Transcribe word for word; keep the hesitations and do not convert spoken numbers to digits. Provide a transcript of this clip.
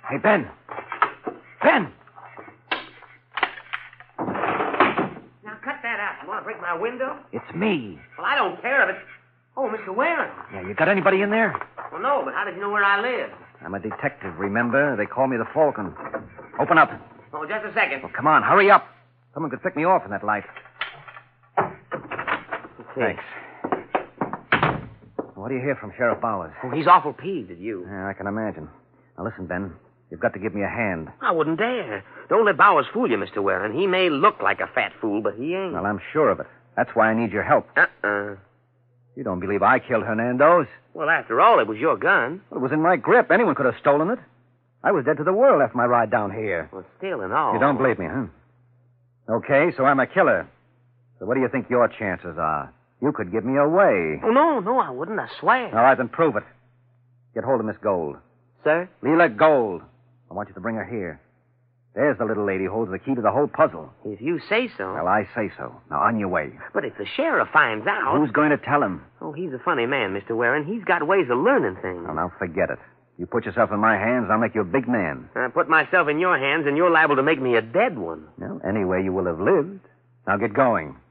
Hey, Ben. Ben! Now, cut that out. You want to break my window? It's me. Well, I don't care if it's... Oh, Mister Warren. Yeah, you got anybody in there? Well, no, but how did you know where I live? I'm a detective, remember? They call me the Falcon. Open up. Oh, just a second. Well, come on, hurry up. Someone could pick me off in that light. Okay. Thanks. What do you hear from Sheriff Bowers? Oh, he's awful peeved at you. Yeah, I can imagine. Now, listen, Ben. You've got to give me a hand. I wouldn't dare. Don't let Bowers fool you, Mister Warren. He may look like a fat fool, but he ain't. Well, I'm sure of it. That's why I need your help. Uh-uh. You don't believe I killed Hernandez? Well, after all, it was your gun. Well, it was in my grip. Anyone could have stolen it. I was dead to the world after my ride down here. Well, still and all. You don't believe me, huh? Okay, so I'm a killer. So what do you think your chances are? You could give me away. Oh, no, no, I wouldn't. I swear. All right, then prove it. Get hold of Miss Gold. Sir? Leela Gold. I want you to bring her here. There's the little lady who holds the key to the whole puzzle. If you say so. Well, I say so. Now, on your way. But if the sheriff finds out... Who's going to tell him? Oh, he's a funny man, Mister Warren. He's got ways of learning things. Well, now, forget it. You put yourself in my hands, I'll make you a big man. I put myself in your hands, and you're liable to make me a dead one. Well, anyway, you will have lived. Now, get going.